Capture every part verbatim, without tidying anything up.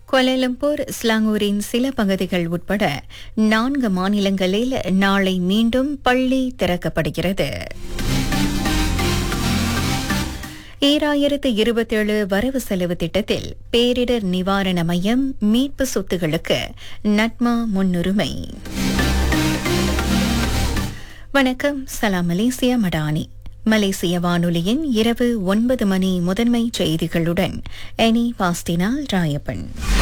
Kuala Lumpur ஸ்லாங்கூரின் சில பகுதிகள் உட்பட நான்கு மாநிலங்களில் நாளை மீண்டும் பள்ளி திறக்கப்படுகிறது. ஈராயிரத்து இருபத்தேழு வரவு செலவு திட்டத்தில் பேரிடர் நிவாரண மையம் மீட்பு சொத்துகளுக்கு நட்மா முன்னுரிமை. வணக்கம், சலாம் மலேசியா மடானி. மலேசிய வானொலியின் இரவு ஒன்பது மணி முதன்மை செய்திகளுடன் எனி பாஸ்டினால் ராயப்பன்.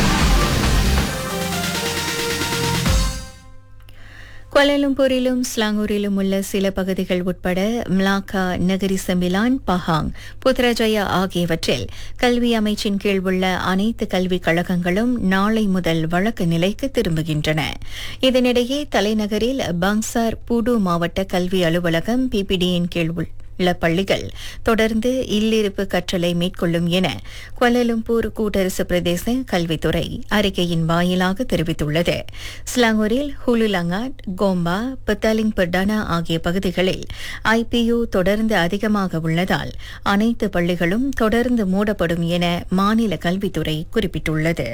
கோலாலம்பூரிலும் ஸ்லாங்கூரிலும் உள்ள சில பகுதிகள் உட்பட Malacca, Nagari Sembilan, Pahang, Putrajaya ஆகியவற்றில் கல்வி அமைச்சின் கீழ் உள்ள அனைத்து கல்விக் கழகங்களும் நாளை முதல் வழக்கு நிலைக்கு திரும்புகின்றன. இதனிடையே தலைநகரில் பங்சார் புடு மாவட்ட கல்வி அலுவலகம் பிபிடியின் கீழ் உள்ள பள்ளிகள் தொடர்ந்து இல்லிருப்பு கற்றலை மேற்கொள்ளும் என கோலாலம்பூர் கூட்டரசு பிரதேச கல்வித்துறை அறிக்கையின் வாயிலாக தெரிவித்துள்ளது. ஸ்லாங்கூரில் ஹுலுலங்காட், கோம்பா, பத்தாலிங் பர்டானா ஆகிய பகுதிகளில் ஐபியு தொடர்ந்து அதிகமாக உள்ளதால் அனைத்து பள்ளிகளும் தொடர்ந்து மூடப்படும் என மாநில கல்வித்துறை குறிப்பிட்டுள்ளது.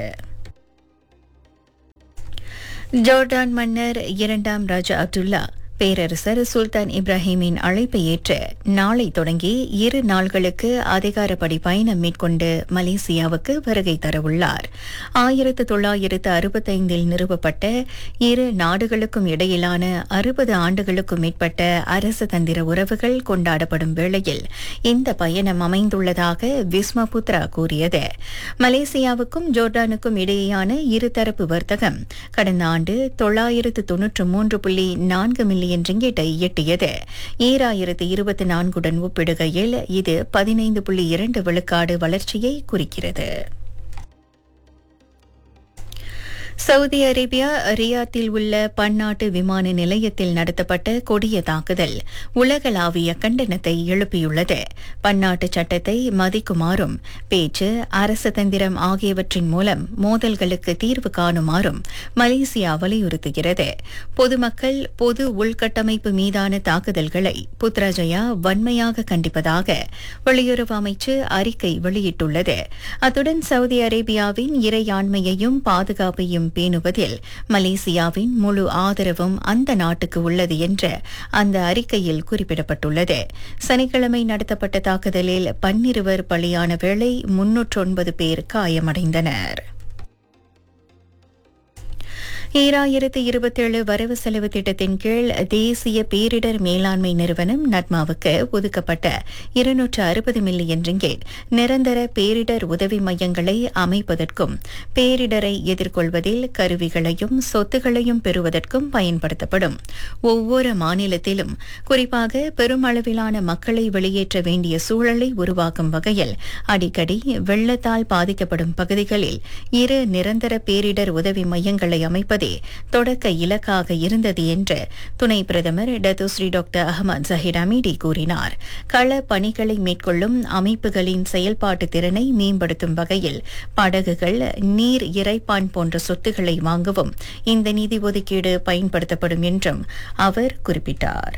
ஜோர்டான் மன்னர் இரண்டாம் ராஜா அப்துல்லா பேரரசர் சுல்தான் இப்ராஹிமின் அழைப்பை ஏற்று நாளை தொடங்கி இரு நாள்களுக்கு அதிகாரப்படி பயணம் மேற்கொண்டு மலேசியாவுக்கு வருகை தரவுள்ளார். ஆயிரத்து தொள்ளாயிரத்து அறுபத்தைந்தில் நிறுவப்பட்ட இரு நாடுகளுக்கும் இடையிலான அறுபது ஆண்டுகளுக்கும் மேற்பட்ட அரசு தந்திர உறவுகள் கொண்டாடப்படும் வேளையில் இந்த பயணம் அமைந்துள்ளதாக விஸ்மபுத்ரா கூறியது. மலேசியாவுக்கும் ஜோர்டானுக்கும் இடையேயான இருதரப்பு வர்த்தகம் கடந்த ஆண்டு தொள்ளாயிரத்து தொன்னூற்று மூன்று புள்ளி நான்கு மில்லியன் ரிங்கிட்டை எட்டியது. ஈராயிரத்து இருபத்தி நான்குடன் ஒப்பிடுகையில் இது பதினைந்து புள்ளி இரண்டு விழுக்காடு வளர்ச்சியை குறிக்கிறது. சவுதி அரேபியா ரியாத்தில் உள்ள பன்னாட்டு விமான நிலையத்தில் நடத்தப்பட்ட கொடிய தாக்குதல் உலகளாவிய கண்டனத்தை எழுப்பியுள்ளது. பன்னாட்டு சட்டத்தை மதிக்குமாறும் பேச்சு, அரசு தந்திரம் ஆகியவற்றின் மூலம் மோதல்களுக்கு தீர்வு காணுமாறும் மலேசியா வலியுறுத்துகிறது. பொதுமக்கள் பொது உள்கட்டமைப்பு மீதான தாக்குதல்களை புத்ராஜயா வன்மையாக கண்டிப்பதாக வெளியுறவு அமைச்சு அறிக்கை வெளியிட்டுள்ளது. அத்துடன் சவுதி அரேபியாவின் இறையாண்மையையும் பாதுகாப்பையும் பேணுவதில் மலேசியாவின் முழு ஆதரவும் அந்த நாட்டுக்கு உள்ளது என்று அந்த அறிக்கையில் குறிப்பிடப்பட்டுள்ளது. சனிக்கிழமை நடத்தப்பட்ட தாக்குதலில் பன்னிருவர் பலியான வேளை முன்னூற்று ஒன்பது பேர் காயமடைந்தனர். ஈராயிரத்து இருபத்தேழு வரவு செலவு திட்டத்தின் கீழ் தேசிய பேரிடர் மேலாண்மை நிறுவனம் நட்மாவுக்கு ஒதுக்கப்பட்ட இருநூற்று அறுபது மில்லியன் ரிங்கேட் நிரந்தர பேரிடர் உதவி மையங்களை அமைப்பதற்கும் பேரிடரை எதிர்கொள்வதில் கருவிகளையும் சொத்துகளையும் பெறுவதற்கும் பயன்படுத்தப்படும். ஒவ்வொரு மாநிலத்திலும் குறிப்பாக பெருமளவிலான மக்களை வெளியேற்ற வேண்டிய சூழலை உருவாக்கும் வகையில் அடிக்கடி வெள்ளத்தால் பாதிக்கப்படும் பகுதிகளில் இரு நிரந்தர பேரிடர் உதவி மையங்களை அமைப்பது தொடக்க இலக்காக இருந்தது என்று துணை பிரதமர் டத்தோஸ்ரீ டாக்டர் அஹமத் ஜஹீர் அமீடி கூறினார். கள பணிகளை மேற்கொள்ளும் அமைப்புகளின் செயல்பாட்டு திறனை மேம்படுத்தும் வகையில் படகுகள், நீர் இறைப்பான் போன்ற சொத்துக்களை வாங்கவும் இந்த நிதி ஒதுக்கீடு பயன்படுத்தப்படும் என்றும் அவர் குறிப்பிட்டார்.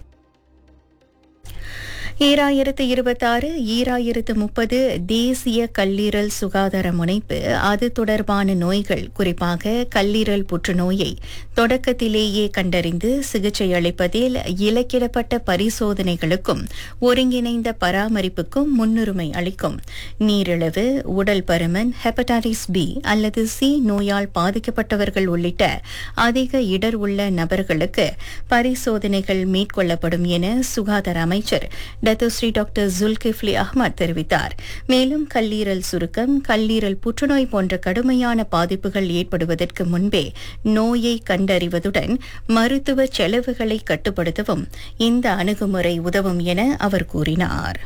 ஈராயிரத்து இருபத்தாறு ஈராயிரத்து முப்பது தேசிய கல்லீரல் சுகாதார முனைப்பு அது தொடர்பான நோய்கள், குறிப்பாக கல்லீரல் புற்றுநோயை தொடக்கத்திலேயே கண்டறிந்து சிகிச்சை அளிப்பதில் இலக்கிடப்பட்ட பரிசோதனைகளுக்கும் ஒருங்கிணைந்த பராமரிப்புக்கும் முன்னுரிமை அளிக்கும். நீரிழிவு, உடல் பருமன், ஹெப்படைட்டிஸ் பி அல்லது சி நோயால் பாதிக்கப்பட்டவர்கள் உள்ளிட்ட அதிக இடர் உள்ள நபர்களுக்கு பரிசோதனைகள் மேற்கொள்ளப்படும் என சுகாதார அமைச்சர் டத்தோஸ்ரீ டாக்டர் ஜுல்கிஃப்லி அஹ்மத் தெரிவித்தார். மேலும் கல்லீரல் சுருக்கம், கல்லீரல் புற்றுநோய் போன்ற கடுமையான பாதிப்புகள் ஏற்படுவதற்கு முன்பே நோயை கண்டறிவதுடன் மருத்துவ செலவுகளை கட்டுப்படுத்தவும் இந்த அணுகுமுறை உதவும் என அவர் கூறினார்.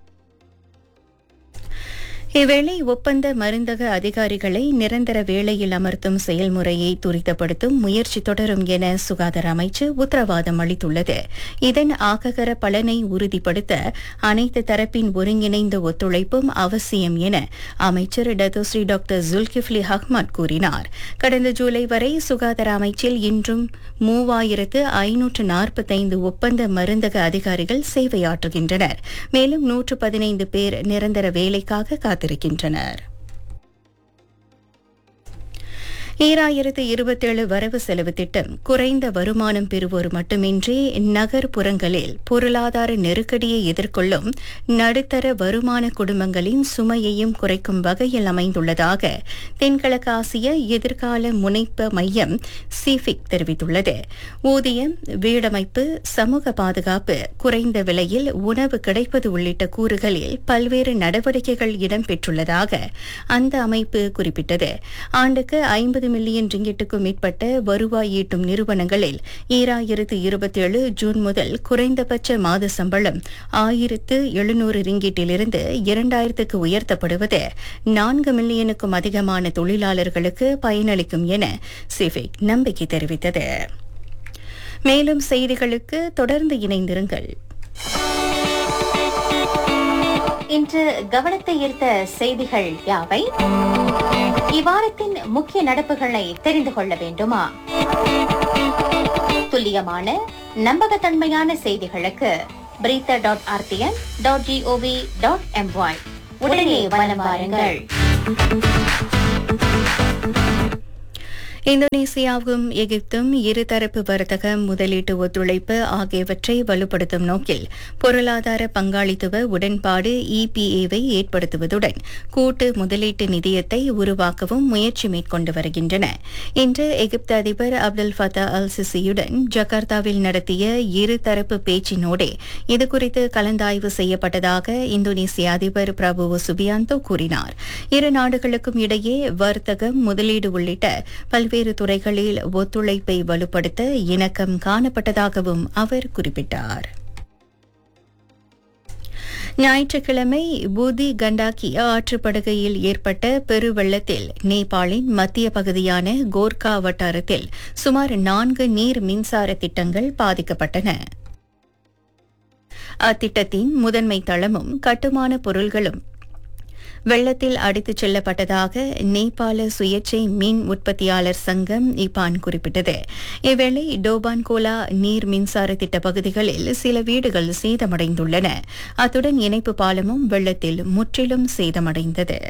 இவ்வேளை ஒப்பந்த மருந்தக அதிகாரிகளை நிரந்தர வேளையில் அமர்த்தும் செயல்முறையை துரிதப்படுத்தும் முயற்சி தொடரும் என சுகாதார அமைச்சு உத்தரவாதம் அளித்துள்ளது. இதன் ஆக்ககர பலனை உறுதிப்படுத்த அனைத்து தரப்பின் ஒருங்கிணைந்த ஒத்துழைப்பும் அவசியம் என அமைச்சர் டத்தோஸ்ரீ டாக்டர் ஜுல்கிஃப்லி அஹ்மத் கூறினார். கடந்த ஜூலை வரை சுகாதார அமைச்சில் இன்றும் மூவாயிரத்து ஐநூற்று நாற்பத்தைந்து ஒப்பந்த மருந்தக அதிகாரிகள் சேவையாற்றுகின்றனர். மேலும் நூற்று பதினைந்து பேர் நிரந்தர வேலைக்காக காத்திருக்கின்றனர். ஈராயிரத்து இருபத்தேழு வரவு செலவு திட்டம் குறைந்த வருமானம் பெறுவோர் மட்டுமின்றி நகர்ப்புறங்களில் பொருளாதார நெருக்கடியை எதிர்கொள்ளும் நடுத்தர வருமான குடும்பங்களின் சுமையையும் குறைக்கும் வகையில் அமைந்துள்ளதாக தென்கிழக்கு ஆசிய எதிர்கால முனைப்பு மையம் சிஃபிக் தெரிவித்துள்ளது. ஊதியம், வீடமைப்பு, சமூக பாதுகாப்பு, குறைந்த விலையில் உணவு கிடைப்பது உள்ளிட்ட கூறுகளில் பல்வேறு நடவடிக்கைகள் இடம்பெற்றுள்ளதாக அந்த அமைப்பு குறிப்பிட்டது. ஆண்டுக்கு ஐம்பது மில்லியன் ரிங்கிட்டுக்கும் மேற்பட்ட வருவாய் ஈட்டும் நிறுவனங்களில் ஈராயிரத்து இருபத்தேழு ஜூன் முதல் குறைந்தபட்ச மாத சம்பளம் ஆயிரத்து எழுநூறு ரிங்கிட்டிலிருந்து இரண்டாயிரத்துக்கு உயர்த்தப்படுவது நான்கு மில்லியனுக்கும் அதிகமான தொழிலாளர்களுக்கு பயனளிக்கும் என சிஃபிக் நம்பிக்கை தெரிவித்தது. மேலும் செய்திகளுக்கு தொடர்ந்து இணைந்திருங்கள். இன்று கவனத்தை ஈர்த்த செய்திகள் யாவை? இவ்வாரத்தின் முக்கிய நடப்புகளை தெரிந்து கொள்ள வேண்டுமா? துல்லியமான, நம்பகத்தன்மையான செய்திகளுக்கு பிரீத்த dot RTN dot gov dot MY உடனே வலம் வாருங்கள். இந்தோனேசியாவும் எகிப்தும் இருதரப்பு வர்த்தகம், முதலீட்டு ஒத்துழைப்பு ஆகியவற்றை வலுப்படுத்தும் நோக்கில் பொருளாதார பங்காளித்துவ உடன்பாடு இபிஏவை ஏற்படுத்துவதுடன் கூட்டு முதலீட்டு நிதியத்தை உருவாக்கவும் முயற்சி மேற்கொண்டு வருகின்றன. இன்று எகிப்து அதிபர் அப்துல் ஃபத்தா அல் சிசியுடன் ஜகார்த்தாவில் நடத்திய இருதரப்பு பேச்சினோடே இதுகுறித்து கலந்தாய்வு செய்யப்பட்டதாக இந்தோனேசிய அதிபர் பிரபோவோ சுபியாந்தோ கூறினார். இரு நாடுகளுக்கும் இடையே வர்த்தகம், முதலீடு உள்ளிட்ட பல்வேறு துறைகளில் ஒத்துழைப்பை வலுப்படுத்த இணக்கம் காணப்பட்டதாகவும் அவர் குறிப்பிட்டார். ஞாயிற்றுக்கிழமை பூதி கண்டாக்கி ஆற்றுப்படுகையில் ஏற்பட்ட பெருவெள்ளத்தில் நேபாளின் மத்திய பகுதியான கோர்கா வட்டாரத்தில் சுமார் நான்கு நீர் மின்சார திட்டங்கள் பாதிக்கப்பட்டன. அத்திட்டத்தின் முதன்மை தளமும் கட்டுமான பொருள்களும் வெள்ளத்தில் அடித்துச் செல்லப்பட்டதாக நேபாள சுயேட்சை மின் உற்பத்தியாளர் சங்கம் இபான் குறிப்பிட்டது. இவ்வேளை டோபான்கோலா நீர் மின்சார திட்ட பகுதிகளில் சில வீடுகள் சேதமடைந்துள்ளன. அத்துடன் இணைப்பு பாலமும் வெள்ளத்தில் முற்றிலும் சேதமடைந்தது.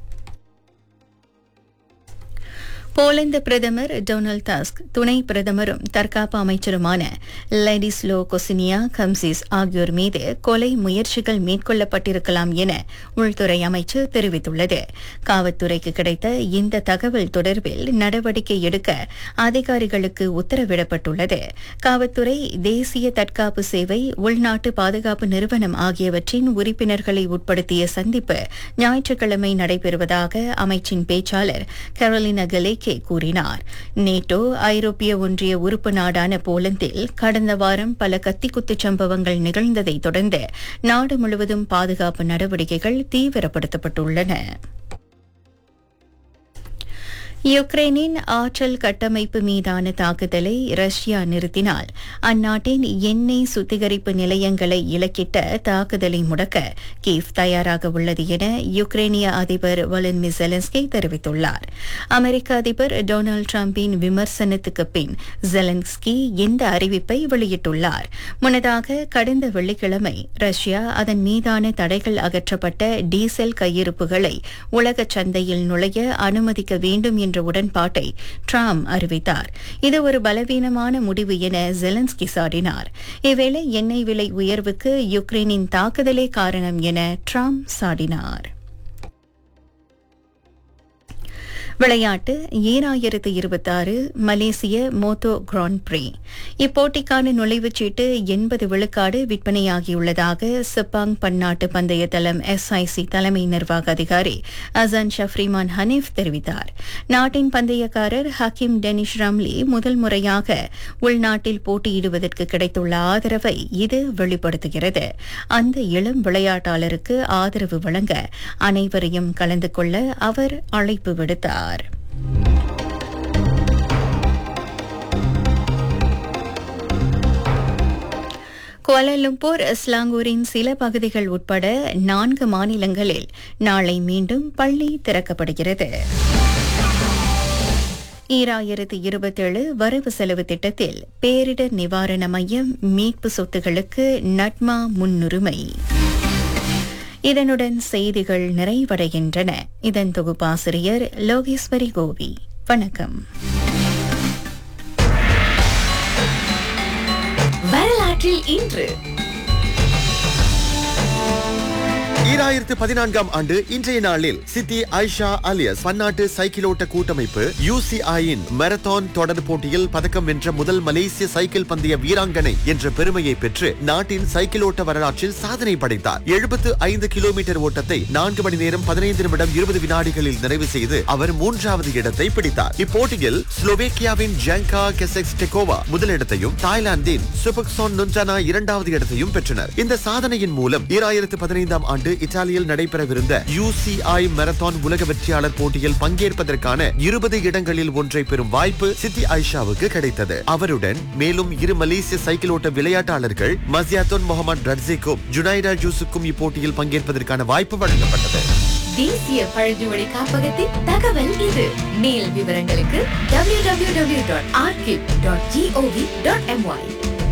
போலந்து பிரதமர் டொனால்ட் டஸ்க், துணை பிரதமரும் தற்காப்பு அமைச்சருமான லெடிஸ்லோ கொசினியா கம்சிஸ் ஆகியோர் மீது கொலை முயற்சிகள் மேற்கொள்ளப்பட்டிருக்கலாம் என உள்துறை அமைச்சு தெரிவித்துள்ளது. காவல்துறைக்கு கிடைத்த இந்த தகவல் தொடர்பில் நடவடிக்கை எடுக்க அதிகாரிகளுக்கு உத்தரவிடப்பட்டுள்ளது. காவல்துறை, தேசிய தற்காப்பு சேவை, உள்நாட்டு பாதுகாப்பு நிறுவனம் ஆகியவற்றின் உறுப்பினர்களை உட்படுத்திய சந்திப்பு ஞாயிற்றுக்கிழமை நடைபெறுவதாக அமைச்சின் பேச்சாளர் கரோலினா கலேக் கூறினார். நேட்டோ, ஐரோப்பிய ஒன்றிய உறுப்பு நாடான போலந்தில் கடந்த வாரம் பல கத்திக்குத்து சம்பவங்கள் நிகழ்ந்ததை தொடர்ந்து நாடு முழுவதும் பாதுகாப்பு நடவடிக்கைகள் தீவிரப்படுத்தப்பட்டுள்ளன. யுக்ரைனின் ஆற்றல் கட்டமைப்பு மீதான தாக்குதலை ரஷ்யா நிறுத்தினால் அந்நாட்டின் எண்ணெய் சுத்திகரிப்பு நிலையங்களை இலக்கிட்ட தாக்குதலை முடக்க கீவ் தயாராக உள்ளது என யுக்ரைனிய அதிபர் வொலடிமிர் ஜெலன்ஸ்கி தெரிவித்துள்ளார். அமெரிக்க அதிபர் டொனால்டு டிரம்பின் விமர்சனத்துக்கு பின் ஜெலன்ஸ்கி இந்த அறிவிப்பை வெளியிட்டுள்ளார். முன்னதாக கடந்த வெள்ளிக்கிழமை ரஷ்யா அதன் மீதான தடைகள் அகற்றப்பட்ட டீசல் கையிருப்புகளை உலக சந்தையில் நுழைய அனுமதிக்க வேண்டும் என்ற உடன்பாட்டை ட்ரம்ப் அறிவித்தார். இது ஒரு பலவீனமான முடிவு என ஜெலன்ஸ்கி சாடினார். இவ்வேளை எண்ணெய் விலை உயர்வுக்கு யுக்ரைனின் தாக்குதலே காரணம் என ட்ரம்ப் சாடினார். விளையாட்டு ஈராயிரத்து இருபத்தாறு மலேசிய மோட்டோ கிராண்ட் பிரீ. இப்போட்டிக்கான நுழைவுச் சீட்டு எண்பது விழுக்காடு விற்பனையாகியுள்ளதாக செப்பாங் பன்னாட்டு பந்தய தளம் எஸ்ஐசி தலைமை நிர்வாக அதிகாரி அசான் ஷஃப்ரிமான் ஹனீஃப் தெரிவித்தார். நாட்டின் பந்தயக்காரர் ஹக்கீம் டெனிஷ் ரம்லி முதல் முறையாக உள்நாட்டில் போட்டியிடுவதற்கு கிடைத்துள்ள ஆதரவை இது வெளிப்படுத்துகிறது. அந்த இளம் விளையாட்டாளருக்கு ஆதரவு வழங்க அனைவரையும் கலந்து கொள்ள அவர் அழைப்பு விடுத்தார். கோலாலம்பூர், ஸ்லாங்கூரின் சில பகுதிகள் உட்பட நான்கு மாநிலங்களில் நாளை மீண்டும் பள்ளி திறக்கப்படுகிறது. ஈராயிரத்து இருபத்தேழு வரவு செலவு திட்டத்தில் பேரிடர் நிவாரண மையம் மீட்பு சொத்துகளுக்கு நட்மா முன்னுரிமை. இதனுடன் செய்திகள் நிறைவடைகின்றன. இதன் தொகுப்பாசிரியர் லோகேஸ்வரி கோவி. வணக்கம். வரலாற்றில் இன்று ஈராயிரத்து பதினான்காம் ஆண்டு இன்றைய நாளில் சித்தி ஐஷா அலியஸ் பன்னாட்டு சைக்கிளோட்ட கூட்டமைப்பு யூசிஐயின் மாரத்தான் தொடர் போட்டியில் பதக்கம் வென்ற முதல் மலேசிய சைக்கிள் பந்தய வீராங்கனை என்ற பெருமையை பெற்று நாட்டின் சைக்கிளோட்ட வரலாற்றில் சாதனை படைத்தார். எழுபத்து ஐந்து கிலோமீட்டர் ஓட்டத்தை நான்கு மணி நேரம் பதினைந்து நிமிடம் இருபது வினாடிகளில் நிறைவு செய்து அவர் மூன்றாவது இடத்தை பிடித்தார். இப்போட்டியில் ஸ்லோவேக்கியாவின் ஜாங்கா கெசெக்ஸ்டெகோவா முதலிடத்தையும் தாய்லாந்தின் சுபக்சோன் நுஞ்சானா இரண்டாவது இடத்தையும் பெற்றனர். இந்த சாதனையின் மூலம் ஈராயிரத்து பதினைந்தாம் ஆண்டு இத்தாலியில் நடைபெறவிருந்த யூசிஐ மாரத்தான் உலக வெற்றியாளர் போட்டியில் பங்கேற்பதற்கான இருபது இடங்களில் ஒன்றை பெறும் வாய்ப்பு சித்தி ஐஷாவுக்கு கிடைத்தது. அவருடன் மேலும் இரு மலேசிய சைக்கிள் ஓட்ட விளையாட்டாளர்கள் மசியாத்தோன் முகமது ரட்சிக்கும் ஜுனைடா ஜூஸுக்கும் இப்போட்டியில் பங்கேற்பதற்கான வாய்ப்பு வழங்கப்பட்டது. தேசிய பழங்குடி காப்பகத்தின் தகவல் இது. மேல் விவரங்களுக்கு W W W dot archive dot gov dot MY.